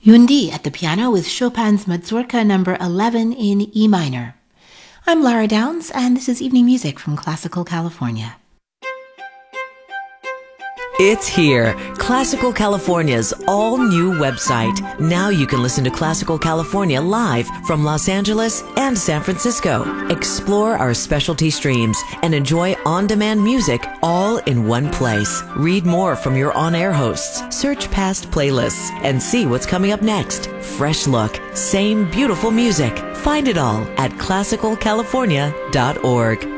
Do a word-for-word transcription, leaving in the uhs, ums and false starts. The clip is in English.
Yundi at the piano with Chopin's Mazurka number eleven in E minor. I'm Lara Downs, and this is Evening Music from Classical California. It's here, Classical California's all-new website. Now you can listen to Classical California live from Los Angeles and San Francisco. Explore our specialty streams and enjoy on-demand music all in one place. Read more from your on-air hosts, search past playlists, and see what's coming up next. Fresh look, same beautiful music. Find it all at classical california dot org.